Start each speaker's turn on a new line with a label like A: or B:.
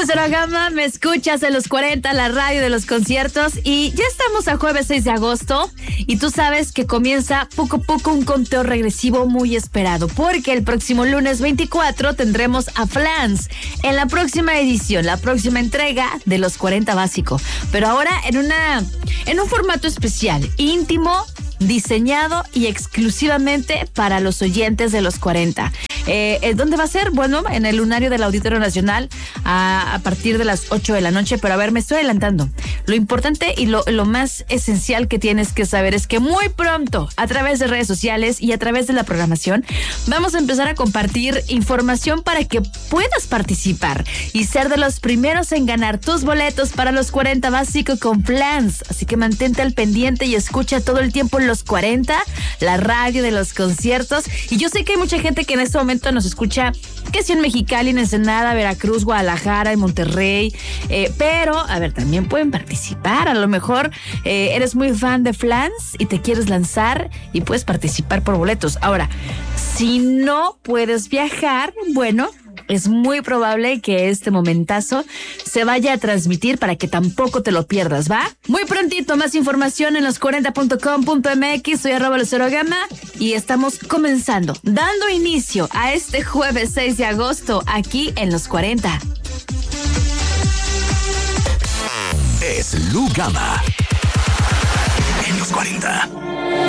A: Cero Gama, me escuchas en los 40, la radio de los conciertos, y ya estamos a jueves 6 de agosto y tú sabes que comienza poco a poco un conteo regresivo muy esperado, porque el próximo lunes 24 tendremos a Flans en la próxima edición, la próxima entrega de los 40 básico, pero ahora en un formato especial, íntimo, diseñado y exclusivamente para los oyentes de los 40. ¿Dónde va a ser? Bueno, en el Lunario del Auditorio Nacional a partir de las 8 de la noche, pero a ver, me estoy adelantando. Lo importante y lo más esencial que tienes que saber es que muy pronto, a través de redes sociales y a través de la programación, vamos a empezar a compartir información para que puedas participar y ser de los primeros en ganar tus boletos para los 40 básico con Flans. Así que mantente al pendiente y escucha todo el tiempo los 40, la radio de los conciertos. Y yo sé que hay mucha gente que en este momento nos escucha, que si en Mexicali, en Ensenada, Veracruz, Guadalajara, en Monterrey, pero, a ver, también pueden participar. A lo mejor eres muy fan de Flans y te quieres lanzar y puedes participar por boletos. Ahora, si no puedes viajar, bueno, es muy probable que este momentazo se vaya a transmitir para que tampoco te lo pierdas, ¿va? Muy prontito, más información en los40.com.mx. Soy @LuceroGama y estamos comenzando, dando inicio a este jueves 6 de agosto aquí en Los 40.
B: Es Lu Gama en Los 40.